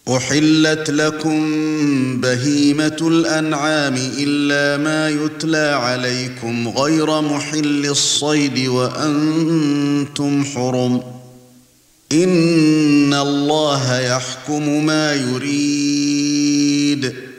أحلت لكم بهيمة الأنعام إلا ما يتلى عليكم غير محل الصيد وأنتم حرم إن الله يحكم ما يريد